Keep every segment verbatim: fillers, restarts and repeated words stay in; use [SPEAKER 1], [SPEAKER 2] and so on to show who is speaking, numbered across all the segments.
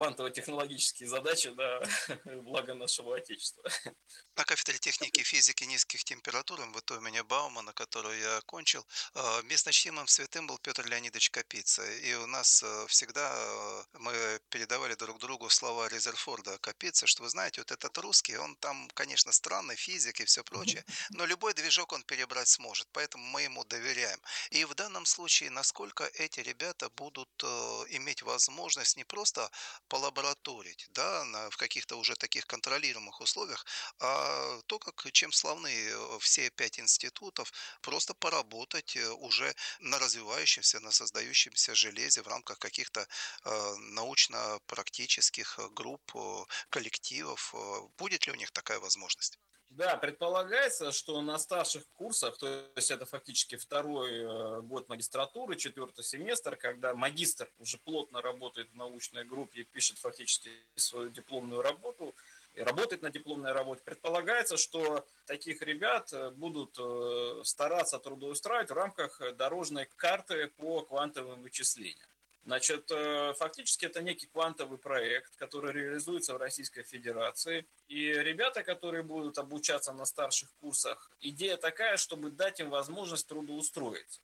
[SPEAKER 1] квантово-технологические задачи на благо нашего Отечества.
[SPEAKER 2] На кафедре техники и физики низких температур эм вэ тэ имени Баумана, которую я окончил, а, местночтимым святым был Петр Леонидович Капица. И у нас э, всегда э, мы передавали друг другу слова Резерфорда о Капице, что вы знаете, вот этот русский, он там, конечно, странный физик и все прочее, но любой движок он перебрать сможет, поэтому мы ему доверяем. И в данном случае, насколько эти ребята будут э, иметь возможность не просто полабораторить, да, на, в каких-то уже таких контролируемых условиях, а то, как чем славны э, все пять институтов, просто поработать э, уже на развивающемся, на создающемся железе в рамках каких-то э, научно-практических э, групп, э, коллективов. Э, Будет ли у них такая возможность?
[SPEAKER 1] Да, предполагается, что на старших курсах, то есть это фактически второй э, год магистратуры, четвертый семестр, когда магистр уже плотно работает в научной группе и пишет фактически свою дипломную работу, и работает на дипломной работе, предполагается, что таких ребят э, будут э, стараться трудоустраивать в рамках дорожной карты по квантовым вычислениям. Значит, э, фактически это некий квантовый проект, который реализуется в Российской Федерации. И ребята, которые будут обучаться на старших курсах, идея такая, чтобы дать им возможность трудоустроиться.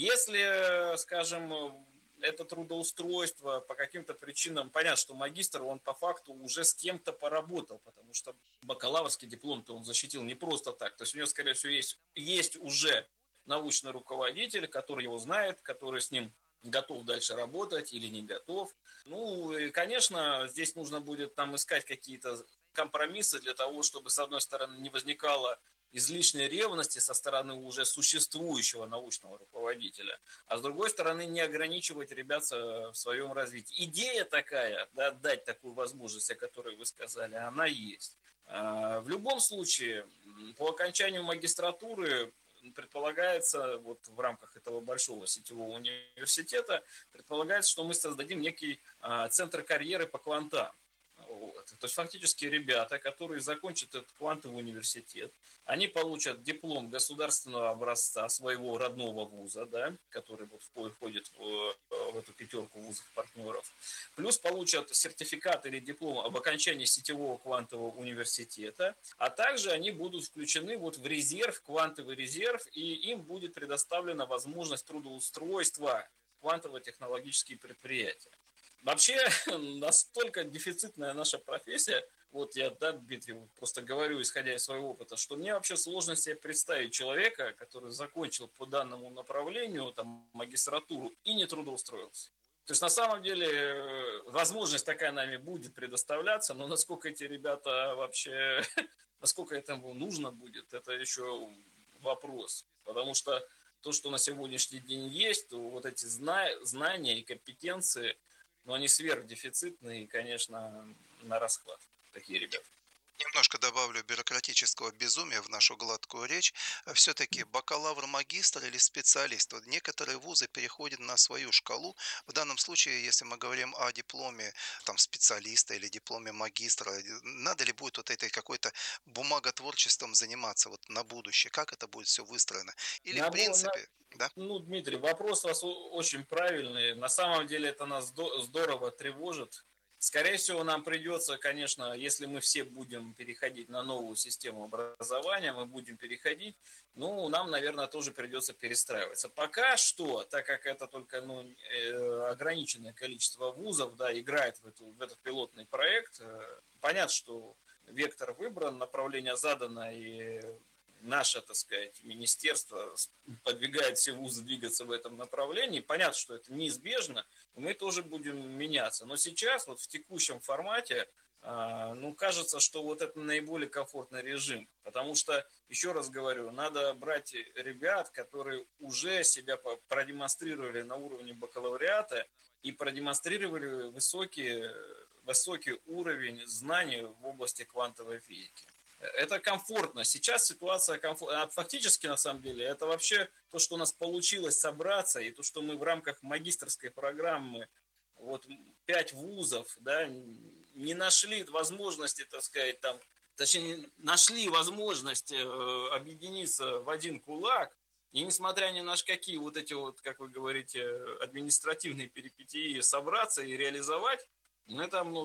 [SPEAKER 1] Если, скажем, это трудоустройство по каким-то причинам, понятно, что магистр, он по факту уже с кем-то поработал, потому что бакалаврский диплом-то он защитил не просто так. То есть у него, скорее всего, есть, есть уже научный руководитель, который его знает, который с ним готов дальше работать или не готов. Ну, и, конечно, здесь нужно будет там искать какие-то компромиссы для того, чтобы, с одной стороны, не возникало излишней ревности со стороны уже существующего научного руководителя, а с другой стороны, не ограничивать ребят в своем развитии. Идея такая, да, дать такую возможность, о которой вы сказали, она есть. В любом случае, по окончанию магистратуры предполагается, вот в рамках этого большого сетевого университета, предполагается, что мы создадим некий а, центр карьеры по квантам. Вот. То есть фактически ребята, которые закончат этот квантовый университет, они получат диплом государственного образца своего родного вуза, да, который вот входит в, в эту пятерку вузов-партнеров, плюс получат сертификат или диплом об окончании сетевого квантового университета, а также они будут включены вот в резерв, квантовый резерв, и им будет предоставлена возможность трудоустройства в квантово-технологические предприятия. Вообще, настолько дефицитная наша профессия, вот я, да, Дмитрий, просто говорю, исходя из своего опыта, что мне вообще сложно себе представить человека, который закончил по данному направлению там, магистратуру и не трудоустроился. То есть, на самом деле, возможность такая нами будет предоставляться, но насколько эти ребята вообще, насколько этому нужно будет, это еще вопрос. Потому что то, что на сегодняшний день есть, то вот эти знания и компетенции, но они сверхдефицитные и, конечно, на расхват, такие ребята.
[SPEAKER 2] Немножко добавлю бюрократического безумия в нашу гладкую речь. Все-таки бакалавр, магистр или специалист. Вот некоторые вузы переходят на свою шкалу. В данном случае, если мы говорим о дипломе там, специалиста или дипломе магистра, надо ли будет вот этой какой-то бумаготворчеством заниматься вот на будущее? Как это будет все выстроено? Или в
[SPEAKER 1] На, на,
[SPEAKER 2] принципе, да?
[SPEAKER 1] ну, Дмитрий, вопрос у вас очень правильный. На самом деле это нас здорово тревожит. Скорее всего, нам придется, конечно, если мы все будем переходить на новую систему образования, мы будем переходить, ну, нам, наверное, тоже придется перестраиваться. Пока что, так как это только ну, ограниченное количество вузов, да, играет в, эту, в этот пилотный проект, понятно, что вектор выбран, направление задано, и наше, так сказать, министерство подвигает все вузы двигаться в этом направлении. Понятно, что это неизбежно, и мы тоже будем меняться. Но сейчас, вот в текущем формате, ну, кажется, что вот это наиболее комфортный режим. Потому что, еще раз говорю, надо брать ребят, которые уже себя продемонстрировали на уровне бакалавриата и продемонстрировали высокий, высокий уровень знаний в области квантовой физики. Это комфортно. Сейчас ситуация комфортна. А фактически, на самом деле, это вообще то, что у нас получилось собраться, и то, что мы в рамках магистерской программы, вот пять вузов, да, не нашли возможности, так сказать, там, точнее, нашли возможность э, объединиться в один кулак, и несмотря ни на какие вот эти вот, как вы говорите, административные перипетии, собраться и реализовать, ну, это много.